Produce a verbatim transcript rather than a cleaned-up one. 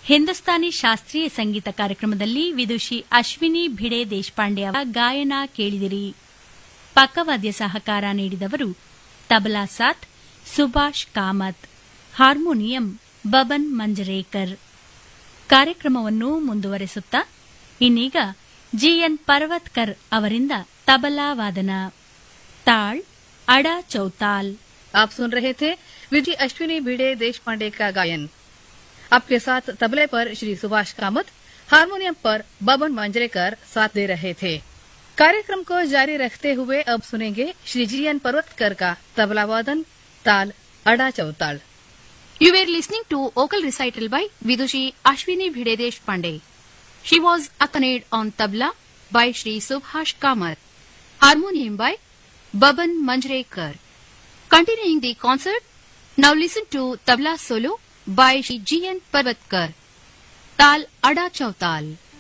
ಹಿಂದೂಸ್ತಾನಿ ಶಾಸ್ತ್ರೀಯ ಸಂಗೀತ ಕಾರ್ಯಕ್ರಮದಲ್ಲಿ ವಿದುಷಿ ಅಶ್ವಿನಿ ಭಿಡೆ ದೇಶಪಾಂಡೆ ಅವರ ಗಾಯನ ಕೇಳಿದಿರಿ. ಪಕ್ಕವಾದ್ಯ ಸಹಕಾರ ನೀಡಿದವರು ತಬಲಾ ಸಾಥ್ ಸುಭಾಷ್ ಕಾಮತ್, ಹಾರ್ಮೋನಿಯಂ ಬಬನ್ ಮಂಜರೇಕರ್. ಕಾರ್ಯಕ್ರಮವನ್ನು ಮುಂದುವರೆಸುತ್ತಾ ಇನ್ನೀಗ ಜಿಎನ್ ಪರ್ವತ್ಕರ್ ಅವರಿಂದ ತಬಲಾ ವಾದನ. ताल अड़ा चौताल. आप सुन रहे थे विजय अश्विनी भिड़े देशपांडे का गायन. आपके साथ तबले पर श्री सुभाष कामत, हारमोनियम पर बबन मंजरेकर साथ दे रहे थे. कार्यक्रम को जारी रखते हुए अब सुनेंगे श्री जीएन पर्वतकर का तबला वादन ताल अड़ा चौताल. You were listening to vocal recital by Vidushi Ashwini Bhide Deshpande. She was accompanied on tabla by Shri Subhash Kamath, harmonium by Baban Manjrekar. Continuing the concert, now listen to tabla solo by Shri G N Parvatkar. Tal Ada Chautal.